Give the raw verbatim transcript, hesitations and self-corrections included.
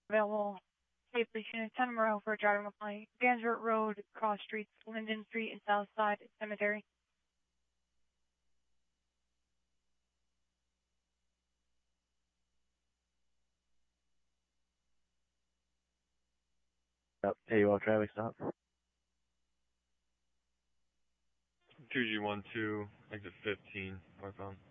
Available. Hey, police unit ten Monroe for a driving complaint. Ganser Road, cross streets, Linden Street, and South Side Cemetery. Yep. A U L traffic stop. two G one two, exit fifteen, northbound.